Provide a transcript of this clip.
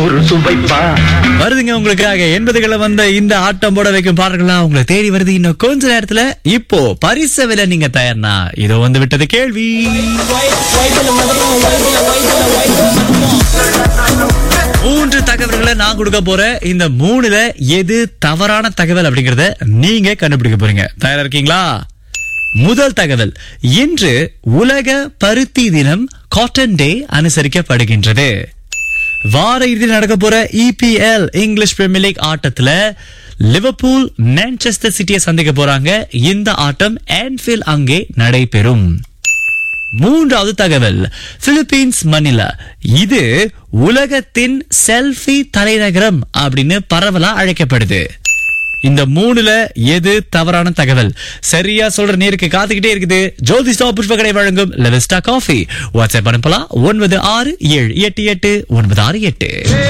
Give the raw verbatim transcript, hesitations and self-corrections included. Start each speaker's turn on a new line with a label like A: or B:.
A: நூறு சுவைப்பா.
B: வருதுங்க உங்களுக்காக எண்பதுகளை வந்த இந்த ஆட்டம் போட வைக்கும் பாடல்கள்லாம் உங்களை தேடி வருது. இன்னும் கொஞ்ச நேரத்துல இப்போ பரிசு விலை நீங்க தயார்னா இதோ வந்து விட்டது கேள்வி. மூன்று தகவல்களை நான் கொடுக்க போறேன். இந்த மூணுல எது தவறான தகவல் அப்படிங்கறத நீங்க கண்டுபிடிக்க போறீங்க. தயாரா இருக்கீங்களா? முதல் தகவல், இன்று உலக பருத்தி தினம், காட்டன் டே அனுசரிக்கப்படுகின்றது. வார இறுதியில் நடக்க போற இ P L English premier league ஆட்டத்துல Liverpool Manchester சிட்டியை சந்திக்க போறாங்க. இந்த ஆட்டம் ஆன்ஃபீல்ட் அங்கே நடைபெறும். மூன்றாவது தகவல், பிலிப்பீன்ஸ் மணிலா, இது உலகத்தின் செல்ஃபி தலைநகரம் அப்படின்னு பரவலா அழைக்கப்படுது. இந்த மூணுல எது தவறான தகவல்? சரியா சொல்ற நேருக்கு காத்துக்கிட்டே இருக்குது ஜோதிஸ்டா புஷ்பகடை வழங்கும் லெவஸ்டா காஃபி. வாட்ஸ்அப் அனுப்பலாம் ஒன்பது ஆறு ஏழு எட்டு எட்டு ஒன்பது ஆறு எட்டு.